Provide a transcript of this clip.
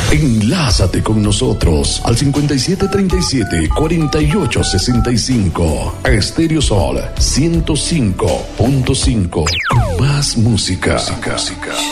Enlázate con nosotros al 5737-4865. Estéreo Sol 105.5. Con más música.